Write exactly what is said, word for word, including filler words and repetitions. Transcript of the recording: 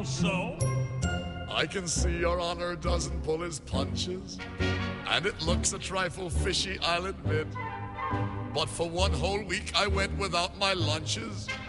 so? I can see your honor doesn't pull his punches, and it looks a trifle fishy, I'll admit. But for one whole week I went without my lunches.